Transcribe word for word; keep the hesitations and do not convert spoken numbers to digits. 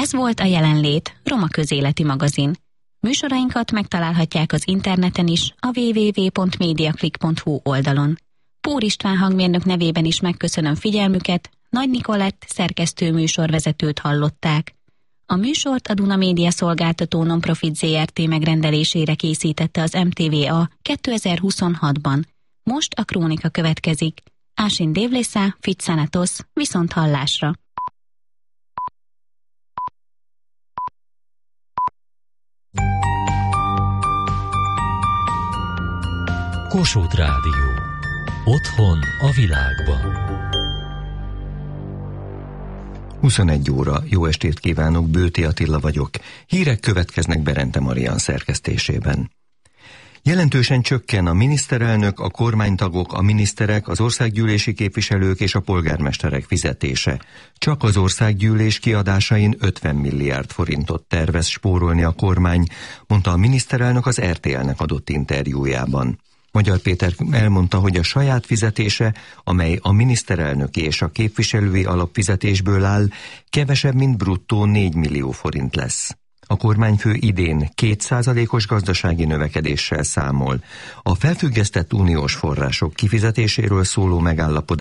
Ez volt a Jelenlét, Roma közéleti magazin. Műsorainkat megtalálhatják az interneten is, a double-u double-u double-u pont mediaclick pont hu oldalon. Pór István hangmérnök nevében is megköszönöm figyelmüket, Nagy Nikolett szerkesztő műsorvezetőt hallották. A műsort a Duna Média Szolgáltató Nonprofit zé er té megrendelésére készítette az em té vé á kétezer-huszonhatban. Most a krónika következik. Ásin Dévlészá, Fitszánatosz, viszont hallásra. Kossuth Rádió. Otthon a világban. huszonegy óra. Jó estét kívánok, Bőti Attila vagyok. Hírek következnek Berente Marian szerkesztésében. Jelentősen csökken a miniszterelnök, a kormánytagok, a miniszterek, az országgyűlési képviselők és a polgármesterek fizetése. Csak az országgyűlés kiadásain ötven milliárd forintot tervez spórolni a kormány, mondta a miniszterelnök az er té el-nek adott interjújában. Magyar Péter elmondta, hogy a saját fizetése, amely a miniszterelnöki és a képviselői alapfizetésből áll, kevesebb, mint bruttó négy millió forint lesz. A kormányfő idén két százalékos gazdasági növekedéssel számol. A felfüggesztett uniós források kifizetéséről szóló megállapodás